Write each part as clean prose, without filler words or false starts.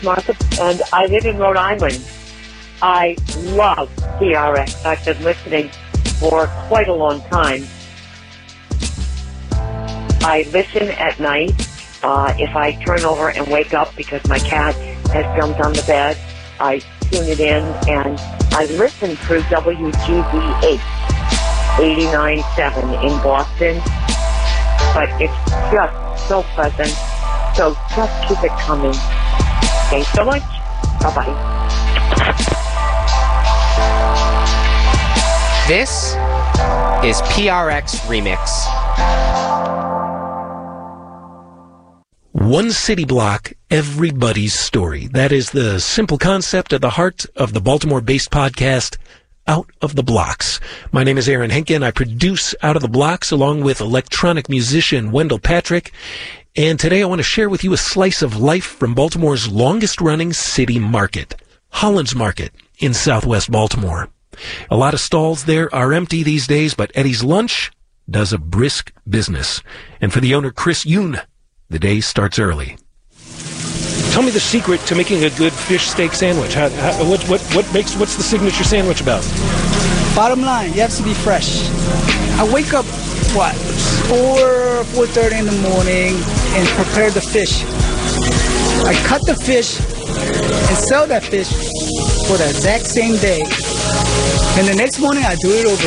Martha, and I live in Rhode Island. I love PRX. I've been listening for quite a long time. I listen at night if I turn over and wake up because my cat has jumped on the bed. I tune it in, and I listen through WGBH 89.7 in Boston. But it's just so pleasant. So just keep it coming. Thanks so much. Bye-bye. This is PRX Remix. One city block, everybody's story. That is the simple concept at the heart of the Baltimore-based podcast, Out of the Blocks. My name is Aaron Henkin. I produce Out of the Blocks along with electronic musician Wendell Patrick. And today I want to share with you a slice of life from Baltimore's longest-running city market, Hollins Market in southwest Baltimore. A lot of stalls there are empty these days, but Eddie's Lunch does a brisk business. And for the owner, Chris Yoon, the day starts early. Tell me the secret to making a good fish steak sandwich. What's the signature sandwich about? Bottom line, you have to be fresh. I wake up, 4:30 in the morning and prepare the fish. I cut the fish and sell that fish for the exact same day. And the next morning, I do it over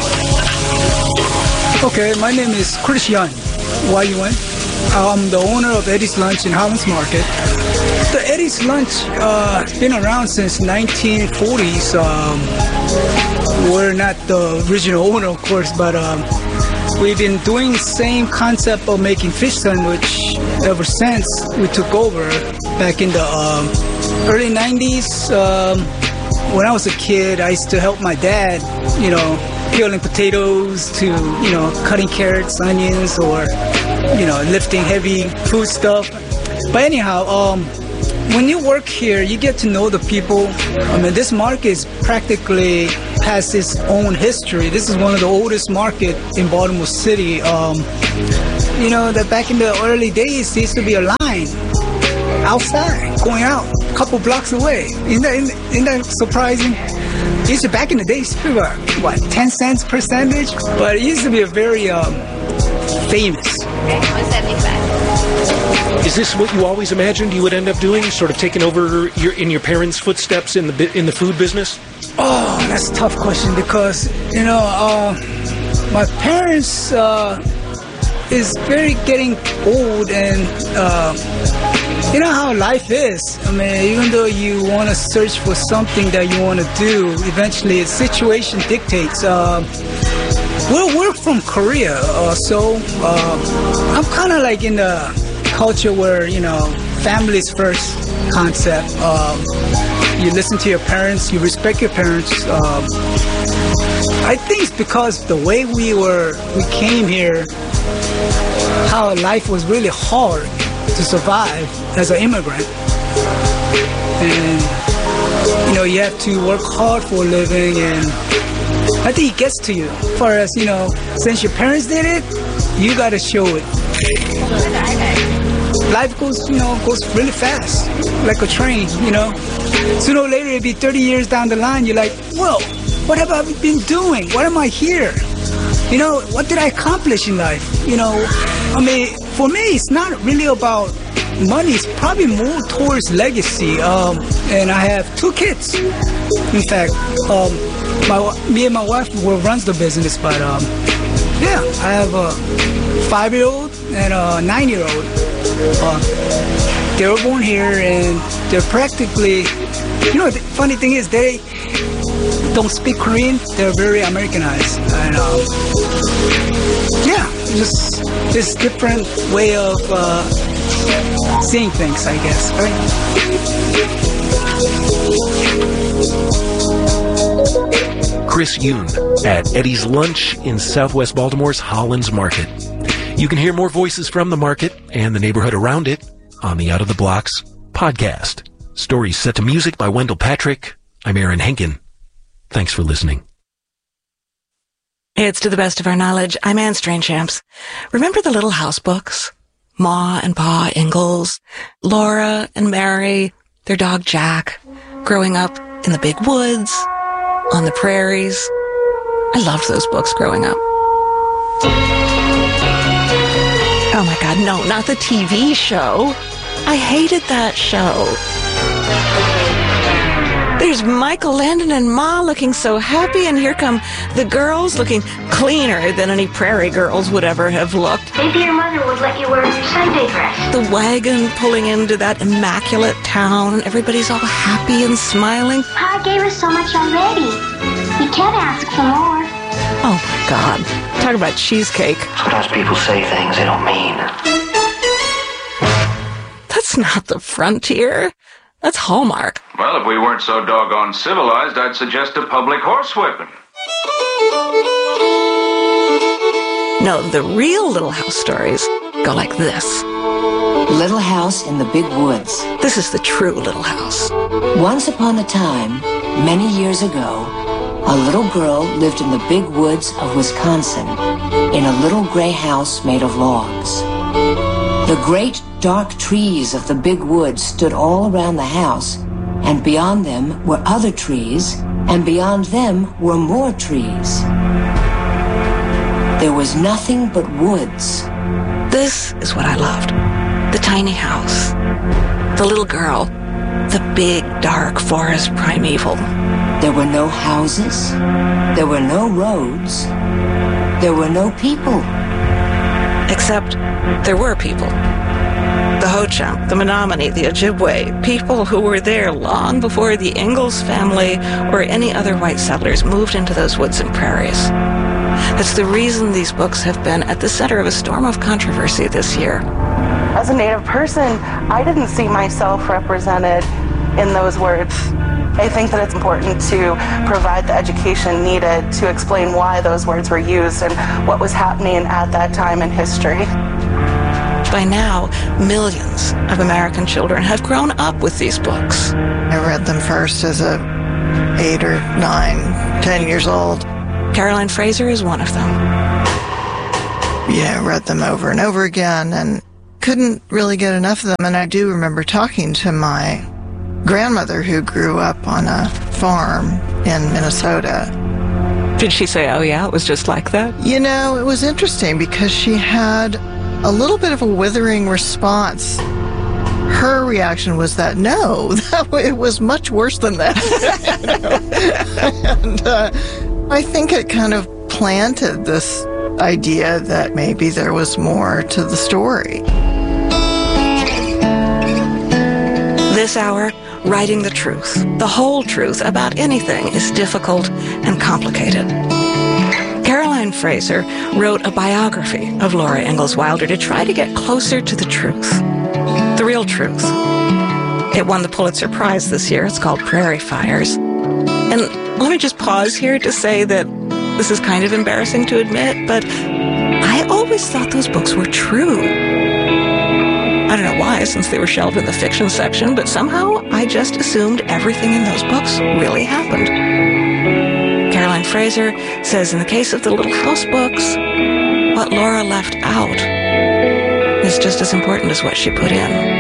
again. Okay, my name is Chris Young. Y-U-N. I'm the owner of Eddie's Lunch in Hollins Market. The Eddie's Lunch been around since 1940s. We're not the original owner, of course, but we've been doing the same concept of making fish sandwich ever since we took over back in the early 90s. When I was a kid, I used to help my dad, peeling potatoes to, cutting carrots, onions, or, lifting heavy food stuff. But anyhow, when you work here, you get to know the people. This market is practically has its own history. This is one of the oldest market in Baltimore City. That back in the early days, there used to be a line outside, going out a couple blocks away. Isn't that surprising? It used to, back in the days, people were, 10 cents per sandwich? But it used to be a very famous. Is this what you always imagined you would end up doing? Sort of taking over your parents' footsteps in the food business? Oh, that's a tough question because my parents is very getting old, and you know how life is. Even though you want to search for something that you want to do, eventually the situation dictates. We're from Korea, so I'm kind of like in the culture where, family's first concept. You listen to your parents, you respect your parents. I think it's because the way we came here, how life was really hard to survive as an immigrant. And, you have to work hard for a living, and I think it gets to you. As far as, since your parents did it, you got to show it. Life goes really fast, like a train, Sooner or later, it'll be 30 years down the line, you're like, whoa, what have I been doing? Why am I here? What did I accomplish in life? For me, it's not really about money. It's probably more towards legacy. And I have 2 kids. In fact, me and my wife runs the business, but I have a 5-year-old and a 9-year-old. They were born here, and they're practically, the funny thing is they don't speak Korean. They're very Americanized. And just this different way of seeing things, I guess, right? Chris Yoon at Eddie's Lunch in southwest Baltimore's Hollins Market. You can hear more voices from the market and the neighborhood around it on the Out of the Blocks podcast. Stories set to music by Wendell Patrick. I'm Aaron Henkin. Thanks for listening. It's To the Best of Our Knowledge. I'm Anne Strainchamps. Remember the little house books? Ma and Pa Ingalls, Laura and Mary, their dog Jack, growing up in the big woods, on the prairies. I loved those books growing up. Oh my God, no, not the TV show. I hated that show. There's Michael Landon and Ma looking so happy, and here come the girls looking cleaner than any prairie girls would ever have looked. Maybe your mother would let you wear your Sunday dress. The wagon pulling into that immaculate town, and everybody's all happy and smiling. Pa gave us so much already. You can't ask for more. Oh my God. Talk about cheesecake. Sometimes people say things they don't mean. That's not the frontier. That's Hallmark. Well, if we weren't so doggone civilized, I'd suggest a public horsewhipping. No, the real Little House stories go like this. Little House in the Big Woods. This is the true Little House. Once upon a time, many years ago, a little girl lived in the big woods of Wisconsin in a little gray house made of logs. The great dark trees of the big woods stood all around the house, and beyond them were other trees, and beyond them were more trees. There was nothing but woods. This is what I loved. The tiny house. The little girl. The big, dark forest primeval. There were no houses. There were no roads. There were no people. Except there were people. The Ho-Chunk, the Menominee, the Ojibwe, people who were there long before the Ingalls family or any other white settlers moved into those woods and prairies. That's the reason these books have been at the center of a storm of controversy this year. As a Native person, I didn't see myself represented in those words. I think that it's important to provide the education needed to explain why those words were used and what was happening at that time in history. By now, millions of American children have grown up with these books. I read them first as 8 or 9, 10 years old. Caroline Fraser is one of them. Read them over and over again and couldn't really get enough of them. And I do remember talking to my grandmother who grew up on a farm in Minnesota. Did she say, oh yeah, it was just like that? It was interesting because she had a little bit of a withering response. Her reaction was that, no, it was much worse than that. And I think it kind of planted this idea that maybe there was more to the story. This hour, writing the truth, the whole truth about anything is difficult and complicated. Caroline Fraser wrote a biography of Laura Ingalls Wilder to try to get closer to the truth, the real truth. It won the Pulitzer Prize this year. It's called Prairie Fires. And let me just pause here to say that this is kind of embarrassing to admit, but I always thought those books were true. I don't know why, since they were shelved in the fiction section, but somehow I just assumed everything in those books really happened. Caroline Fraser says in the case of the Little House books, what Laura left out is just as important as what she put in.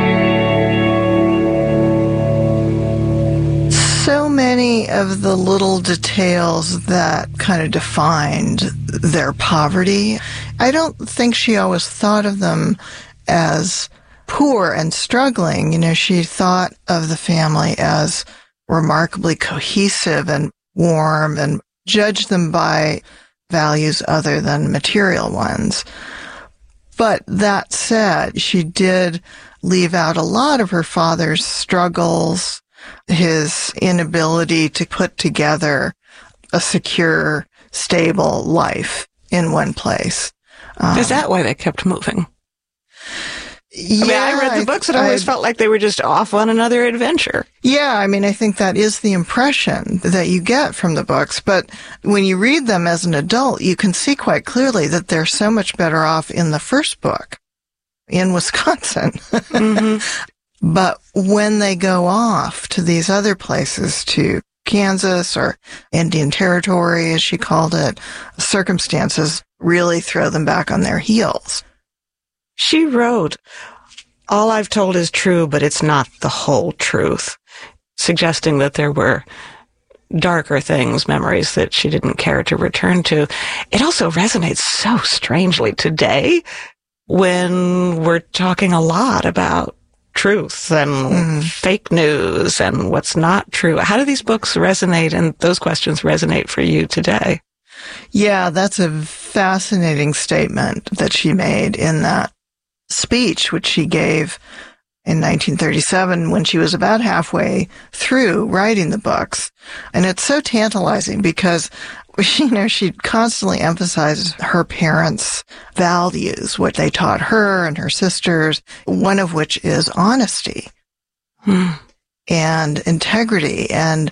So many of the little details that kind of defined their poverty, I don't think she always thought of them as poor and struggling. She thought of the family as remarkably cohesive and warm and judged them by values other than material ones. But that said, she did leave out a lot of her father's struggles, his inability to put together a secure, stable life in one place. Is that why they kept moving? Yeah, I read the books and I always felt like they were just off on another adventure. Yeah, I think that is the impression that you get from the books. But when you read them as an adult, you can see quite clearly that they're so much better off in the first book, in Wisconsin. Mm-hmm. But when they go off to these other places, to Kansas or Indian Territory, as she called it, circumstances really throw them back on their heels. She wrote all I've told is true, but it's not the whole truth, suggesting that there were darker things, memories that she didn't care to return to. It also resonates so strangely today when we're talking a lot about truth and fake news and what's not true. How do these books resonate and those questions resonate for you today? Yeah, that's a fascinating statement that she made in that speech, which she gave in 1937 when she was about halfway through writing the books. And it's so tantalizing because, you know, she constantly emphasized her parents' values, what they taught her and her sisters, one of which is honesty and integrity. And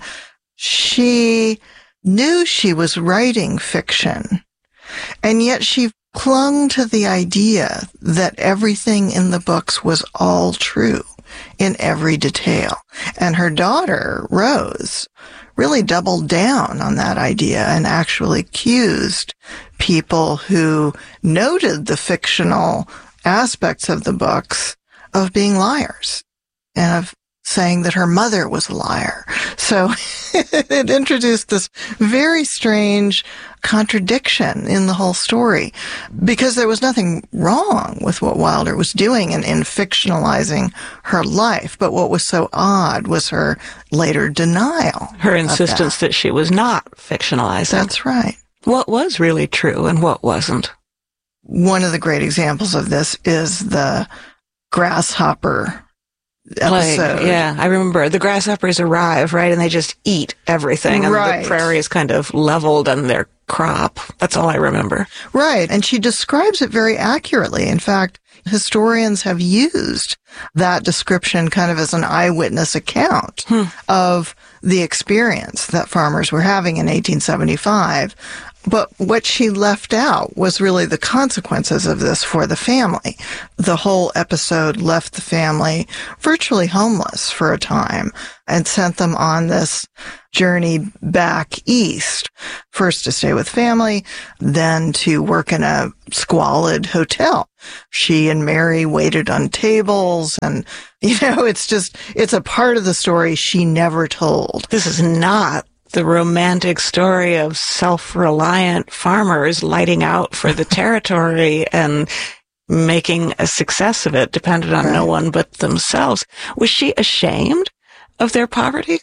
she knew she was writing fiction, and yet she clung to the idea that everything in the books was all true in every detail. And her daughter, Rose, really doubled down on that idea and actually accused people who noted the fictional aspects of the books of being liars and of saying that her mother was a liar. So it introduced this very strange contradiction in the whole story, because there was nothing wrong with what Wilder was doing in fictionalizing her life. But what was so odd was her later denial. Her insistence that she was not fictionalizing. That's right. What was really true and what wasn't? One of the great examples of this is the grasshopper episode. Yeah, I remember the grasshoppers arrive, right, and they just eat everything, and the prairie is kind of leveled and their crop. That's all I remember. Right, and she describes it very accurately. In fact, historians have used that description kind of as an eyewitness account of the experience that farmers were having in 1875. But what she left out was really the consequences of this for the family. The whole episode left the family virtually homeless for a time and sent them on this journey back east, first to stay with family, then to work in a squalid hotel. She and Mary waited on tables, and, you know, it's a part of the story she never told. This is not the romantic story of self-reliant farmers lighting out for the territory and making a success of it, dependent on no one but themselves. Was she ashamed of their poverty?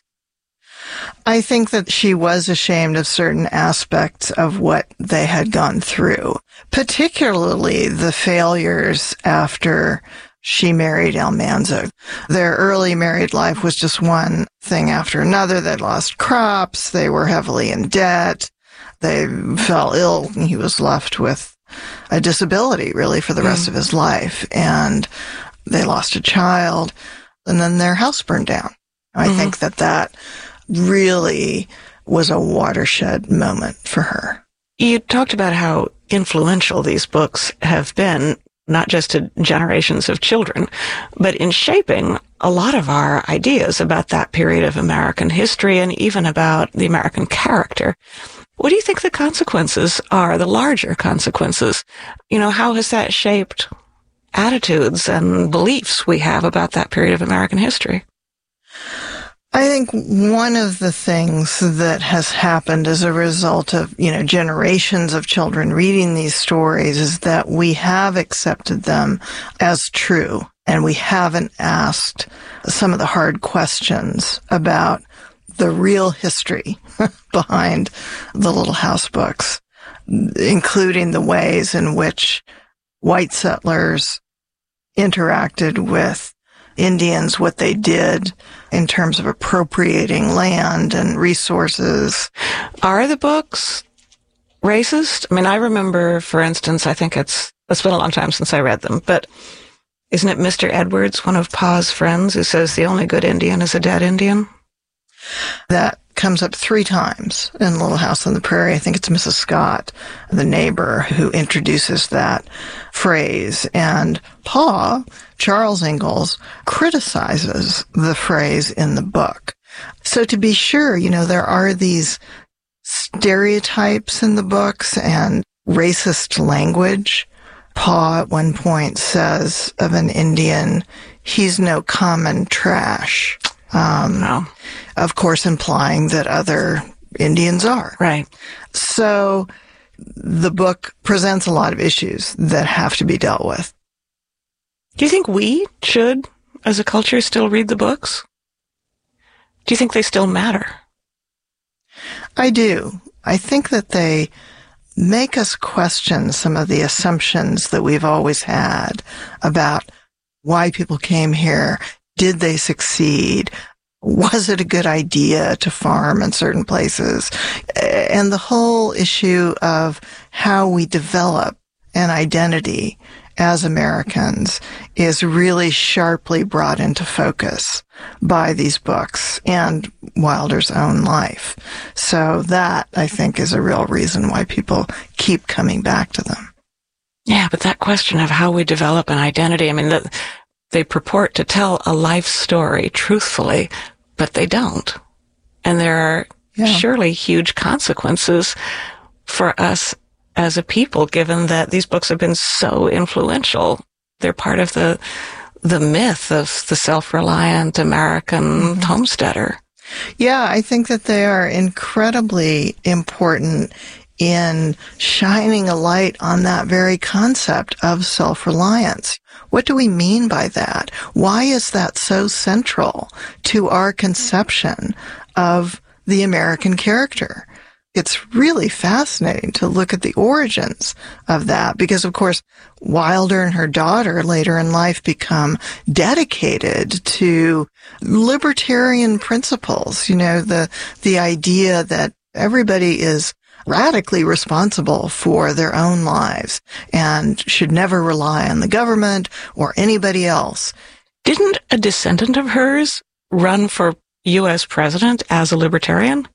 I think that she was ashamed of certain aspects of what they had gone through, particularly the failures after she married Almanza. Their early married life was just one thing after another. They'd lost crops. They were heavily in debt. They fell ill. He was left with a disability, really, for the rest of his life. And they lost a child. And then their house burned down. I think that really was a watershed moment for her. You talked about how influential these books have been, not just to generations of children, but in shaping a lot of our ideas about that period of American history and even about the American character. What do you think the consequences are, the larger consequences? You know, how has that shaped attitudes and beliefs we have about that period of American history? I think one of the things that has happened as a result of, you know, generations of children reading these stories is that we have accepted them as true, and we haven't asked some of the hard questions about the real history behind the Little House books, including the ways in which white settlers interacted with Indians, what they did in terms of appropriating land and resources. Are the books racist? I mean, I remember, for instance, I think it's been a long time since I read them, but isn't it Mr. Edwards, one of Pa's friends, who says the only good Indian is a dead Indian? That comes up 3 times in Little House on the Prairie. I think it's Mrs. Scott, the neighbor, who introduces that phrase. And Pa, Charles Ingalls, criticizes the phrase in the book. So to be sure, you know, there are these stereotypes in the books and racist language, Pa at one point says of an Indian, he's no common trash. Of course, implying that other Indians are. Right. So the book presents a lot of issues that have to be dealt with. Do you think we should, as a culture, still read the books? Do you think they still matter? I do. I think that they make us question some of the assumptions that we've always had about why people came here. Did they succeed? Was it a good idea to farm in certain places? And the whole issue of how we develop an identity as Americans is really sharply brought into focus by these books and Wilder's own life. So that, I think, is a real reason why people keep coming back to them. Yeah, but that question of how we develop an identity, I mean, they purport to tell a life story truthfully, but they don't. And there are surely huge consequences for us as a people, given that these books have been so influential. They're part of the myth of the self-reliant American homesteader. Yeah, I think that they are incredibly important in shining a light on that very concept of self-reliance. What do we mean by that? Why is that so central to our conception of the American character? It's really fascinating to look at the origins of that because, of course, Wilder and her daughter later in life become dedicated to libertarian principles. You know, the idea that everybody is radically responsible for their own lives and should never rely on the government or anybody else. Didn't a descendant of hers run for U.S. president as a libertarian?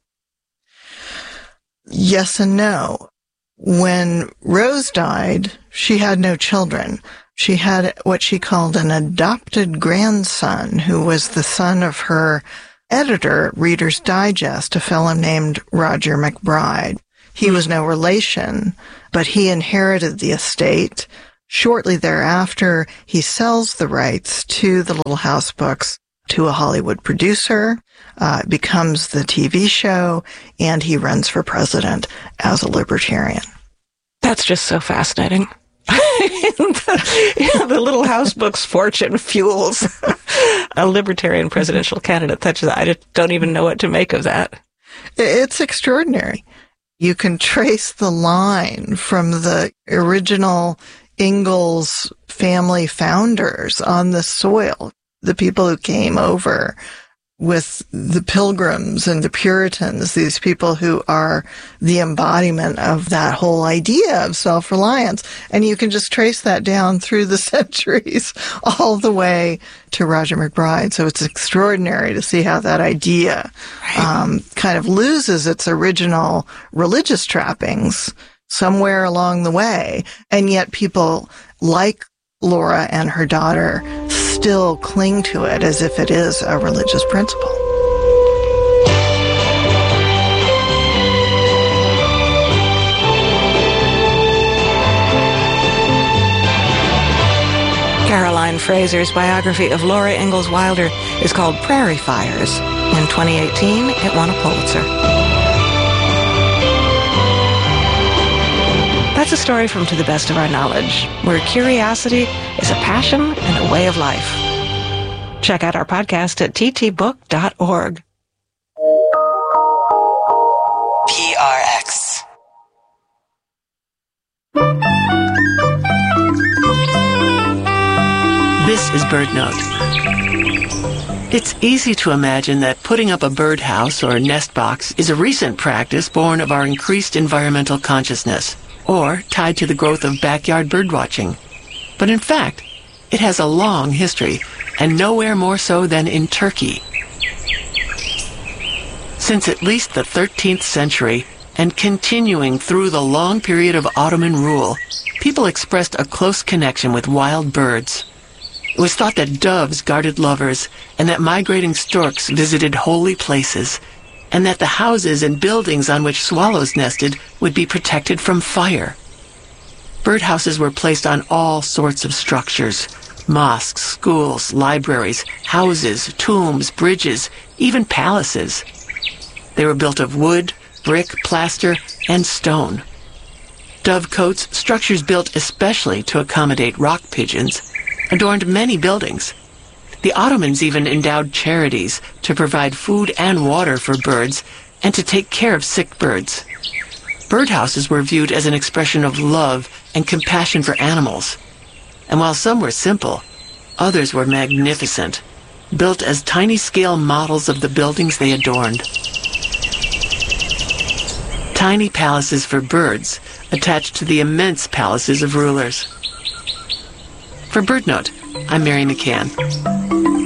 Yes and no. When Rose died, she had no children. She had what she called an adopted grandson who was the son of her editor at Reader's Digest, a fellow named Roger McBride. He was no relation, but he inherited the estate. Shortly thereafter, he sells the rights to the Little House books to a Hollywood producer, becomes the TV show, and he runs for president as a libertarian. That's just so fascinating. The Little House books fortune fuels a libertarian presidential candidate. I just don't even know what to make of that. It's extraordinary. You can trace the line from the original Ingalls family founders on the soil, the people who came over with the Pilgrims and the Puritans, these people who are the embodiment of that whole idea of self-reliance. And you can just trace that down through the centuries all the way to Roger McBride. So it's extraordinary to see how that idea kind of loses its original religious trappings somewhere along the way. And yet people like Laura and her daughter still cling to it as if it is a religious principle. Caroline Fraser's biography of Laura Ingalls Wilder is called Prairie Fires. In 2018, it won a Pulitzer. That's a story from To the Best of Our Knowledge, where curiosity is a passion and a way of life. Check out our podcast at ttbook.org. PRX. This is BirdNote. It's easy to imagine that putting up a birdhouse or nest box is a recent practice born of our increased environmental consciousness, or tied to the growth of backyard birdwatching. But in fact, it has a long history, and nowhere more so than in Turkey. Since at least the 13th century, and continuing through the long period of Ottoman rule, people expressed a close connection with wild birds. It was thought that doves guarded lovers, and that migrating storks visited holy places, and that the houses and buildings on which swallows nested would be protected from fire. Birdhouses were placed on all sorts of structures: mosques, schools, libraries, houses, tombs, bridges, even palaces. They were built of wood, brick, plaster, and stone. Dovecotes, structures built especially to accommodate rock pigeons, adorned many buildings. The Ottomans even endowed charities to provide food and water for birds and to take care of sick birds. Birdhouses were viewed as an expression of love and compassion for animals. And while some were simple, others were magnificent, built as tiny-scale models of the buildings they adorned. Tiny palaces for birds attached to the immense palaces of rulers. For BirdNote, I'm Mary McCann.